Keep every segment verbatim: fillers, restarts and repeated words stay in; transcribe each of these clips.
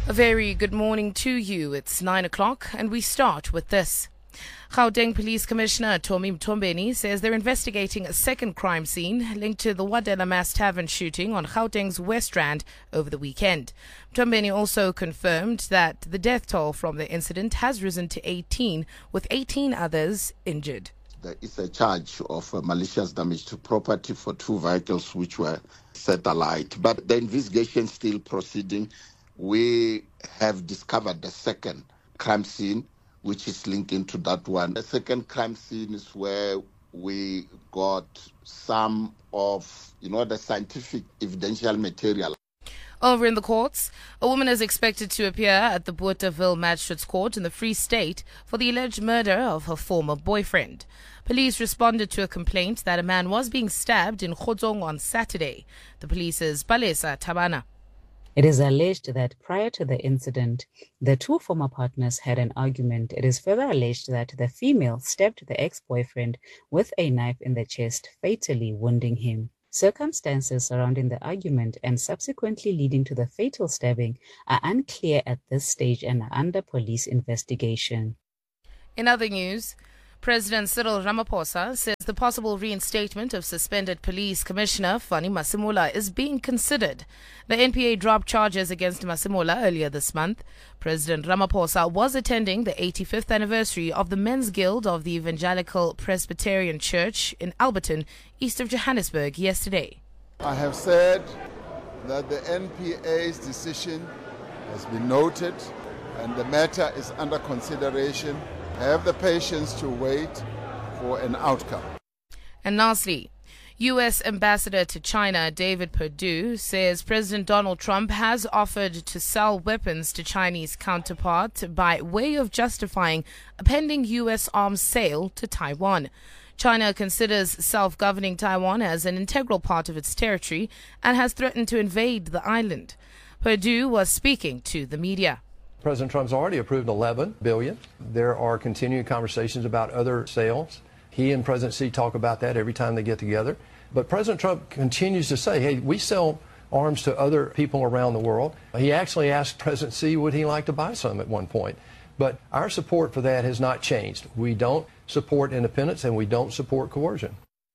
A very good morning to you. It's nine o'clock and we start with this. Gauteng Police Commissioner Tomi Mtombeni says they're investigating a second crime scene linked to the Wadela Mass Tavern shooting on Gauteng's West Rand over the weekend. Mtombeni also confirmed that the death toll from the incident has risen to eighteen, with eighteen others injured. There is a charge of uh, malicious damage to property for two vehicles which were set alight, but the investigation is still proceeding. We have discovered the second crime scene, which is linked into that one. The second crime scene is where we got some of, you know, the scientific evidential material. Over in the courts, a woman is expected to appear at the Bothaville Magistrates Court in the Free State for the alleged murder of her former boyfriend. Police responded to a complaint that a man was being stabbed in Khotsong on Saturday. The police's Palesa Tabana. It is alleged that prior to the incident, the two former partners had an argument. It is further alleged that the female stabbed the ex-boyfriend with a knife in the chest, fatally wounding him. Circumstances surrounding the argument and subsequently leading to the fatal stabbing are unclear at this stage and are under police investigation. In other news, President Cyril Ramaphosa says the possible reinstatement of suspended Police Commissioner Fanny Masemola is being considered. The N P A dropped charges against Masemola earlier this month. President Ramaphosa was attending the eighty-fifth anniversary of the Men's Guild of the Evangelical Presbyterian Church in Alberton, east of Johannesburg, yesterday. I have said that the N P A's decision has been noted and the matter is under consideration. Have the patience to wait for an outcome. And lastly, U S Ambassador to China David Perdue says President Donald Trump has offered to sell weapons to Chinese counterpart by way of justifying a pending U S arms sale to Taiwan. China considers self-governing Taiwan as an integral part of its territory and has threatened to invade the island. Perdue was speaking to the media. President Trump's already approved eleven billion dollars. There are continuing conversations about other sales. He and President Xi talk about that every time they get together. But President Trump continues to say, hey, we sell arms to other people around the world. He actually asked President Xi would he like to buy some at one point. But our support for that has not changed. We don't support independence and we don't support coercion.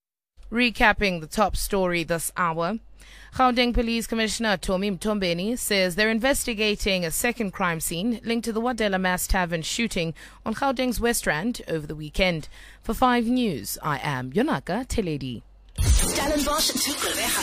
Recapping the top story this hour, Gauteng Police Commissioner Tomi Mtombeni says they're investigating a second crime scene linked to the Wadela Mass Tavern shooting on Gauteng's West Rand over the weekend. For five News, I am Yonaka Teledi.